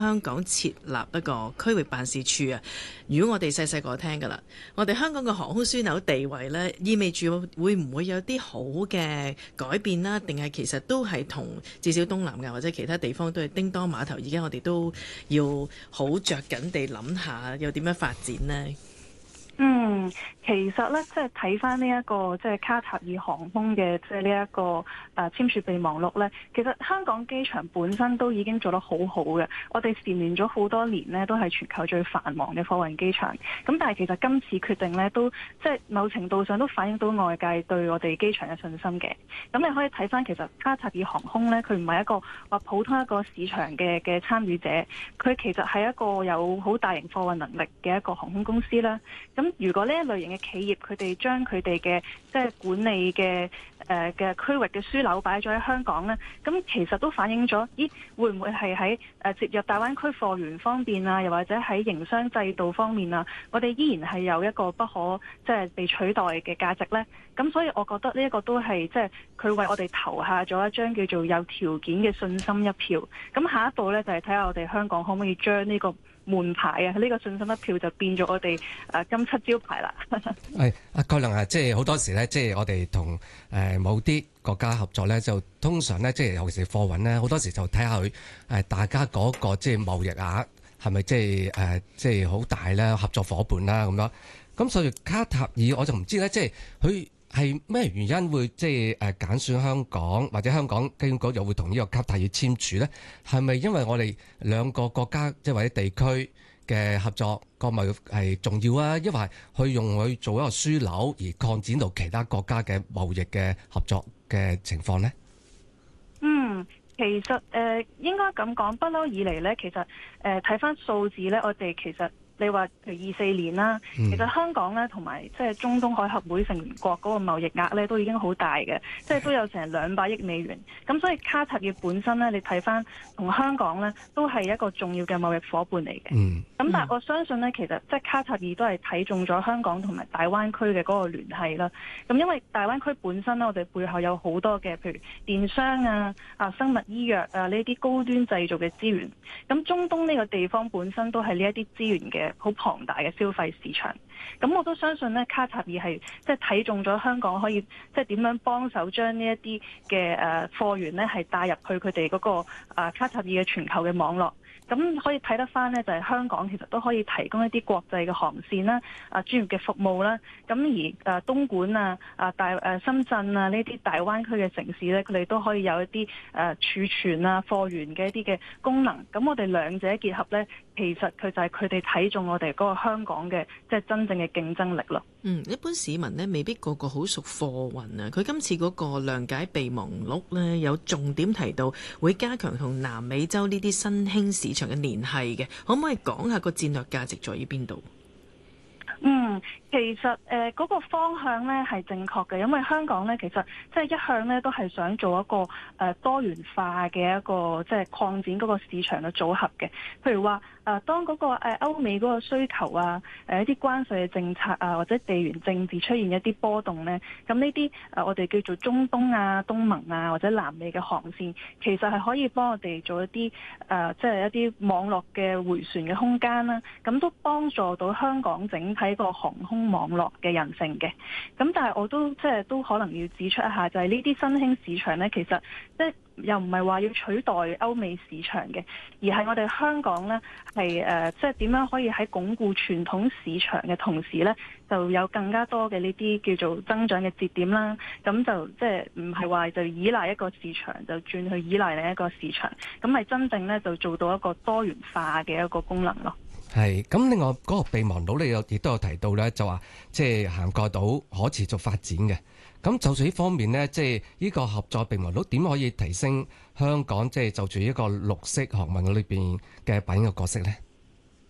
香港設立一個區域辦事處啊！如果我哋細細個聽㗎啦，我哋香港嘅航空樞紐地位呢，意味住會唔會有啲好嘅改變啦？定係其實都係同至少東南亞或者其他地方都係叮當碼頭，而家我哋都要好着緊地諗下，又點樣發展呢？ 其實咧，即係睇翻呢一個即係卡塔爾航空嘅即係呢一個簽署備忘錄咧，其實香港機場本身都已經做得好好嘅。我哋蟬聯咗好多年呢，都係全球最繁忙嘅貨運機場。咁但係其實今次決定呢，都即係某程度上都反映到外界對我哋機場嘅信心嘅。咁你可以睇翻其實卡塔爾航空呢，佢唔係一個話普通一個市場嘅參與者，佢其實係一個有好大型貨運能力嘅一個航空公司啦。咁如果呢一類型嘅企業，佢哋將佢哋嘅即係管理嘅區域嘅樞紐擺咗喺香港呢，咁其實都反映咗，會唔會係喺接入大灣區貨源方面啊，又或者喺營商制度方面啊，我哋依然係有一個不可即係被取代嘅價值呢？咁所以我覺得呢一個都係即係佢為我哋投下咗一張叫做有條件嘅信心一票。咁下一步呢，就係睇下我哋香港可唔可以將呢個門牌啊，呢個信心一票就變咗我哋金漆招牌啦。 係阿蓋亮啊，即係好多時咧，即係我哋同某啲國家合作咧，就通常咧，即係尤其是貨運咧，好多時就睇下佢大家嗰個即係貿易額係咪即係好大咧，合作伙伴啦咁樣。咁所以卡塔爾我就唔知咧，即係佢係咩原因會即係揀選香港，或者香港機管局又會同呢個卡塔爾簽署咧？係咪因為我哋兩個國家即係或者地區嘅合作個貿易係重要啊？抑或係去用佢做一個樞紐而擴展到其他國家嘅貿易嘅合作嘅情況呢？ 其實應該咁講，不嬲以嚟呢，其實睇翻數字呢，我哋其實你話譬如24年啦，其實香港呢同埋即係中東海合會成員國嗰個貿易額呢都已經好大嘅，即係都有成200億美元。咁所以卡塔爾本身呢，你睇翻同香港呢都係一個重要嘅貿易伙伴嚟嘅。咁但係我相信呢，其實即係卡塔爾都係睇中咗香港同埋大灣區嘅嗰個聯繫啦。咁因為大灣區本身呢，我哋背後有好多嘅譬如電商生物醫藥呢啲高端製造嘅資源。咁中東呢個地方本身都係呢一啲資源嘅好龐大嘅消費市場，咁我都相信呢，卡塔爾係即係睇中咗香港可以即係點樣幫手將呢一啲嘅貨源呢係帶入去佢哋嗰個卡塔爾嘅全球嘅網絡。咁可以睇得翻呢，就係香港其實都可以提供一啲國際嘅航線啦、專業嘅服務啦。咁而東莞深圳呢啲大灣區嘅城市呢，佢哋都可以有一啲儲存貨源嘅一啲嘅功能。咁我哋兩者結合呢，其實佢就係佢哋睇中我哋嗰個香港嘅即係真正嘅競爭力咯。 一般市民呢未必個個好熟貨運啊。佢今次嗰個諒解備忘錄呢，有重點提到會加強同南美洲呢啲新興市場嘅聯繫嘅，可唔可以講下個戰略價值在於邊度？ 其實嗰個方向呢係正確嘅，因為香港呢其實即係一向呢都係想做一個多元化嘅一個即係擴展嗰個市場嘅組合嘅。譬如話當嗰個歐美嗰個需求一啲關稅嘅政策或者地緣政治出現一啲波動呢，咁呢啲我哋叫做中東東盟或者南美嘅航線，其實係可以幫我哋做一啲即係一啲網絡嘅迴旋嘅空間啦，咁都幫助到香港整體個航空網絡嘅韌性嘅。咁但係我都即係都可能要指出一下，就係呢啲新興市場呢，其實即係又唔係話要取代歐美市場嘅，而係我哋香港呢係即係點樣可以喺鞏固傳統市場嘅同時呢，就有更加多嘅呢啲叫做增長嘅節點啦。咁就即係唔係話就依賴一個市場就轉去依賴另一個市場，咁係真正呢就做到一個多元化嘅一個功能咯。 係咁，另外嗰個備忘錄你亦都有提到咧，就話即係涵蓋到可持續發展嘅。咁就住呢方面呢，即係呢個合作備忘錄點可以提升香港即係就住呢個綠色航運裏邊嘅扮演嘅角色呢？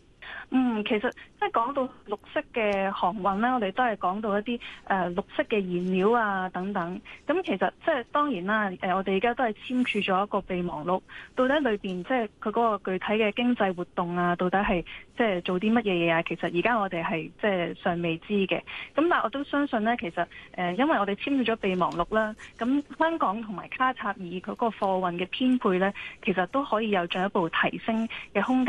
其實即係講到綠色嘅航運咧，我哋都係講到一啲綠色嘅燃料啊等等。咁其實即係當然啦，我哋而家都係簽署咗一個備忘錄，到底裏邊即係佢嗰個具體嘅經濟活動啊，到底係即係做啲乜嘢嘢啊？其實而家我哋係即係尚未知嘅。咁但係我都相信咧，其實因為我哋簽署咗備忘錄啦，咁香港同埋卡塔爾嗰個貨運嘅編配咧，其實都可以有進一步提升嘅空間。